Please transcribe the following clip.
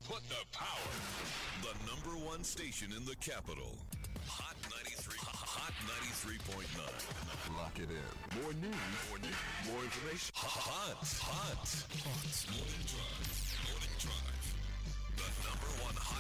Put the power. The number one station in the capital. Hot 93. Hot 93.9. Lock it in. More news. More information. Hot. Morning Drive. The number one